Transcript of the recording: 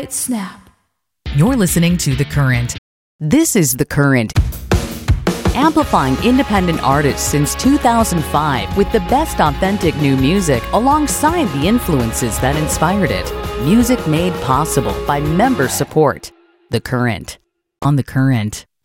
it snap. You're listening to The Current. This is The Current, amplifying independent artists since 2005 with the best authentic new music alongside the influences that inspired it. Music made possible by member support. The Current on The Current.